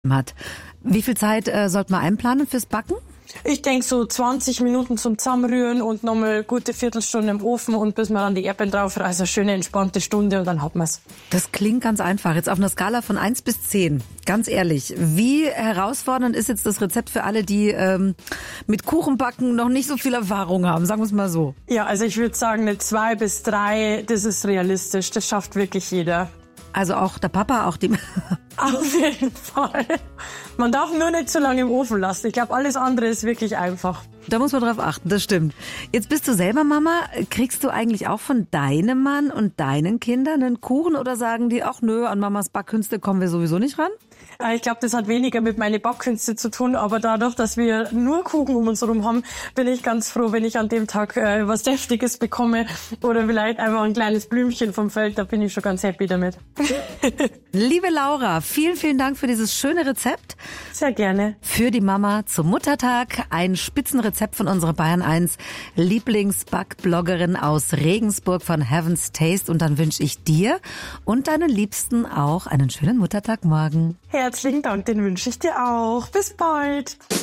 hat. Wie viel Zeit sollte man einplanen fürs Backen? Ich denke so 20 Minuten zum Zusammenrühren und nochmal gute Viertelstunde im Ofen und bis man dann die Erdbeeren drauf, also eine schöne entspannte Stunde und dann hat man's. Das klingt ganz einfach. Jetzt auf einer Skala von 1 bis 10. Ganz ehrlich, wie herausfordernd ist jetzt das Rezept für alle, die mit Kuchenbacken noch nicht so viel Erfahrung haben? Sagen wir es mal so. Ja, also ich würde sagen, eine 2 bis 3, das ist realistisch. Das schafft wirklich jeder. Also auch der Papa, auch die... Auf jeden Fall. Man darf nur nicht zu lange im Ofen lassen. Ich glaube, alles andere ist wirklich einfach. Da muss man drauf achten, das stimmt. Jetzt bist du selber Mama. Kriegst du eigentlich auch von deinem Mann und deinen Kindern einen Kuchen oder sagen die, ach nö, an Mamas Backkünste kommen wir sowieso nicht ran? Ich glaube, das hat weniger mit meinen Backkünsten zu tun, aber dadurch, dass wir nur Kuchen um uns herum haben, bin ich ganz froh, wenn ich an dem Tag was Deftiges bekomme oder vielleicht einfach ein kleines Blümchen vom Feld, da bin ich schon ganz happy damit. Liebe Laura, vielen, vielen Dank für dieses schöne Rezept. Sehr gerne. Für die Mama zum Muttertag ein Spitzenrezept von unserer Bayern 1 Lieblingsbackbloggerin aus Regensburg von Heaven's Taste. Und dann wünsche ich dir und deinen Liebsten auch einen schönen Muttertag morgen. Herzlichen Dank, den wünsche ich dir auch. Bis bald.